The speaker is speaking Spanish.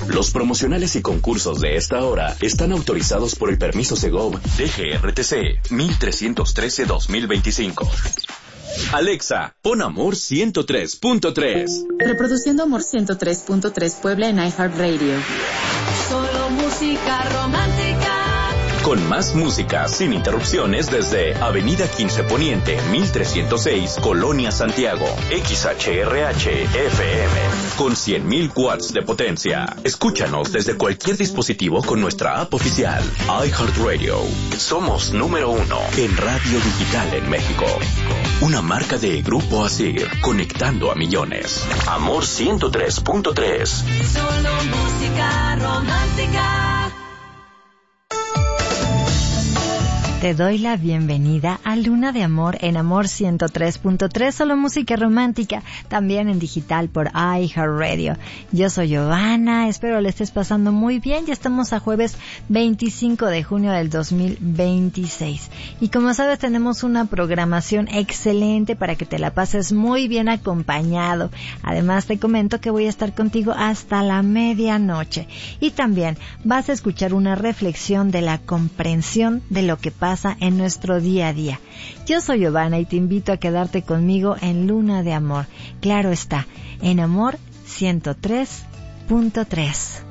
Los promocionales y concursos de esta hora están autorizados por el permiso Segov DGRTC 1313-2025. Alexa, pon Amor 103.3. Reproduciendo Amor 103.3 Puebla en iHeartRadio. Solo música romántica. Con más música sin interrupciones desde Avenida 15 Poniente, 1306, Colonia Santiago. XHRH FM. Con 100.000 watts de potencia. Escúchanos desde cualquier dispositivo con nuestra app oficial. iHeartRadio. Somos número 1 en radio digital en México. Una marca de Grupo Asir, conectando a millones. Amor 103.3. Solo música romántica. Te doy la bienvenida a Luna de Amor en Amor 103.3, solo música romántica, también en digital por iHeartRadio. Yo soy Giovanna, espero le estés pasando muy bien. Ya estamos a jueves 25 de junio del 2026. Y como sabes, tenemos una programación excelente para que te la pases muy bien acompañado. Además, te comento que voy a estar contigo hasta la medianoche. Y también vas a escuchar una reflexión de la comprensión de lo que pasa en nuestro día a día. Yo soy Giovanna y te invito a quedarte conmigo en Luna de Amor. Claro está, en Amor 103.3.